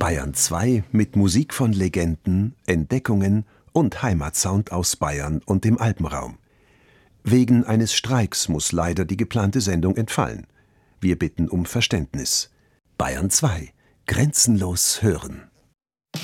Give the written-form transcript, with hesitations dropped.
Bayern 2 mit Musik von Legenden, Entdeckungen und Heimatsound aus Bayern und dem Alpenraum. Wegen eines Streiks muss leider die geplante Sendung entfallen. Wir bitten um Verständnis. Bayern 2 – Grenzenlos hören.